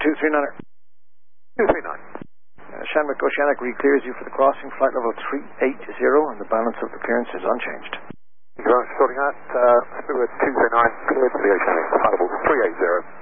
239er. 239. Shamrock Oceanic re-clears you for the crossing, flight level 380, and the balance of the clearance is unchanged. Thank you very much for sorting out. Spirit 239, cleared for the Oceanic, flight level 380.